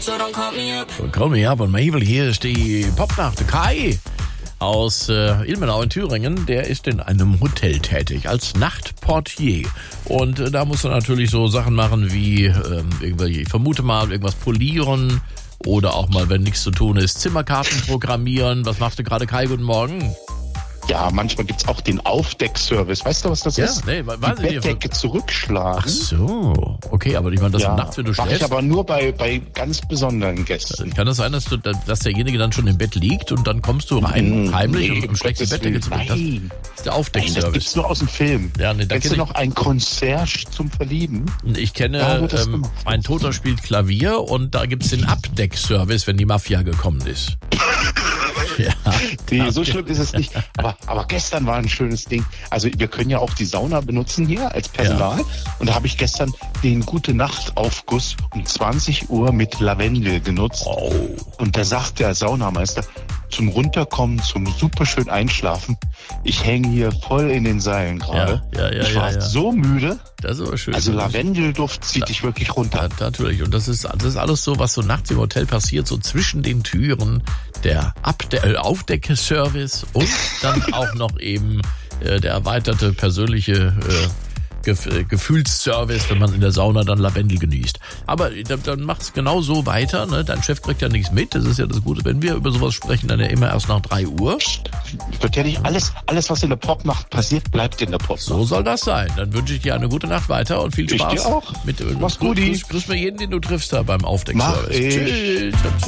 Call me up und Mabel, hier ist die Popnacht. Kai aus Ilmenau in Thüringen, der ist in einem Hotel tätig als Nachtportier. Und da muss er natürlich so Sachen machen wie, ich vermute mal, irgendwas polieren oder auch mal, wenn nichts zu tun ist, Zimmerkarten programmieren. Was machst du gerade, Kai? Guten Morgen. Ja, manchmal gibt's auch den Aufdeckservice. Weißt du, was das ist? Nee, die Bettdecke zurückschlagen. Ach so, okay, aber ich meine, das nachts, wenn du schläfst. Mach ich aber nur bei ganz besonderen Gästen. Kann das sein, dass derjenige dann schon im Bett liegt und dann kommst du rein, heimlich und schlägst die Bettdecke zurück? Nein. Das ist der Aufdeckservice. Das gibt's nur aus dem Film. Ja, nee, Kennst du noch ein Concierge zum Verlieben? Ich kenne, mein Toter spielt Klavier und da gibt's den Abdeckservice, wenn die Mafia gekommen ist. Ja. Nee, so schlimm ist es nicht. Aber gestern war ein schönes Ding. Also wir können ja auch die Sauna benutzen hier als Personal. Ja. Und da habe ich gestern den Gute-Nacht-Aufguss um 20 Uhr mit Lavendel genutzt. Oh. Und da sagt der Saunameister, zum Runterkommen, zum superschön Einschlafen, ich hänge hier voll in den Seilen gerade. Ich war so müde. Das ist aber schön. Also Lavendelduft zieht dich wirklich runter. Ja, natürlich. Und das ist alles so, was so nachts im Hotel passiert, so zwischen den Türen, der Aufdeckservice und dann auch noch eben der erweiterte persönliche Gefühlsservice, wenn man in der Sauna dann Lavendel genießt. Aber dann mach's genau so weiter, ne? Dein Chef kriegt ja nichts mit. Das ist ja das Gute. Wenn wir über sowas sprechen, dann ja immer erst nach 3 Uhr. Wird ja nicht alles, was in der Popnacht passiert, bleibt in der Popnacht. So soll das sein. Dann wünsche ich dir eine gute Nacht weiter und viel Spaß. Ich dir auch. Mach's gut. Grüß mir jeden, den du triffst da beim Aufdeckservice. Tschüss.